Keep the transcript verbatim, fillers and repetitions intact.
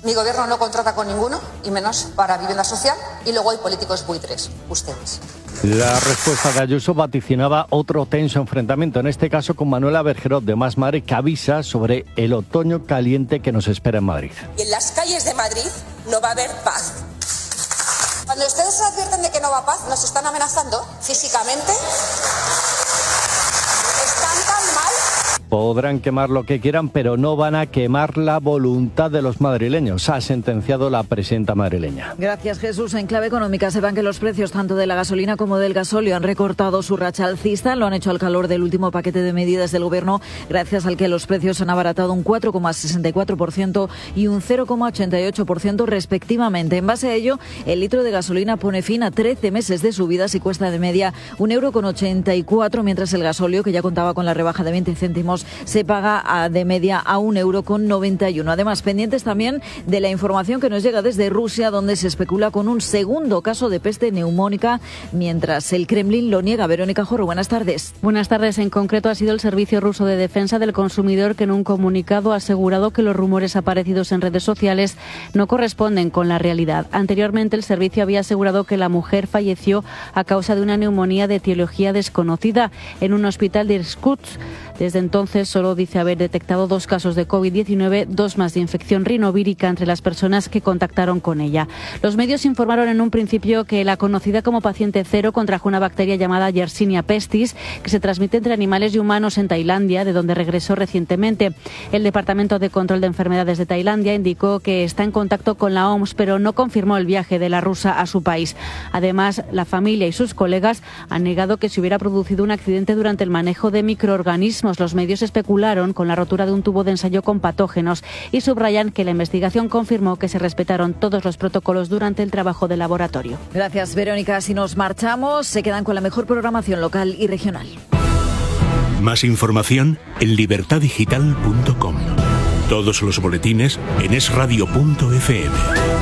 Mi gobierno no contrata con ninguno, y menos para vivienda social, y luego hay políticos buitres, ustedes. La respuesta de Ayuso vaticinaba otro tenso enfrentamiento, en este caso con Manuela Bergerot de Más Madrid, que avisa sobre el otoño caliente que nos espera en Madrid. Y en las calles de Madrid no va a haber paz. Cuando ustedes se advierten de que no va a paz, nos están amenazando físicamente. Están tan mal. Podrán quemar lo que quieran, pero no van a quemar la voluntad de los madrileños, ha sentenciado la presidenta madrileña. Gracias, Jesús. En clave económica, sepan que los precios tanto de la gasolina como del gasóleo han recortado su racha alcista. Lo han hecho al calor del último paquete de medidas del Gobierno, gracias al que los precios han abaratado un cuatro coma sesenta y cuatro por ciento y un cero coma ochenta y ocho por ciento respectivamente. En base a ello, el litro de gasolina pone fin a trece meses de subidas y cuesta de media un euro con ochenta y cuatro, mientras el gasóleo, que ya contaba con la rebaja de veinte céntimos, se paga a, de media a un euro con noventa y uno. Además, pendientes también de la información que nos llega desde Rusia, donde se especula con un segundo caso de peste neumónica, mientras el Kremlin lo niega. Verónica Jorro, buenas tardes. Buenas tardes. En concreto, ha sido el Servicio Ruso de Defensa del Consumidor que en un comunicado ha asegurado que los rumores aparecidos en redes sociales no corresponden con la realidad. Anteriormente, el servicio había asegurado que la mujer falleció a causa de una neumonía de etiología desconocida en un hospital de Irkutsk. Desde entonces solo dice haber detectado dos casos de COVID diecinueve, dos más de infección rinovírica entre las personas que contactaron con ella. Los medios informaron en un principio que la conocida como paciente cero contrajo una bacteria llamada Yersinia pestis, que se transmite entre animales y humanos en Tailandia, de donde regresó recientemente. El Departamento de Control de Enfermedades de Tailandia indicó que está en contacto con la O M S, pero no confirmó el viaje de la rusa a su país. Además, la familia y sus colegas han negado que se hubiera producido un accidente durante el manejo de microorganismos. Los medios especularon con la rotura de un tubo de ensayo con patógenos y subrayan que la investigación confirmó que se respetaron todos los protocolos durante el trabajo de laboratorio. Gracias, Verónica. Si nos marchamos, se quedan con la mejor programación local y regional. Más información en libertad digital punto com. Todos los boletines en es radio punto efe eme.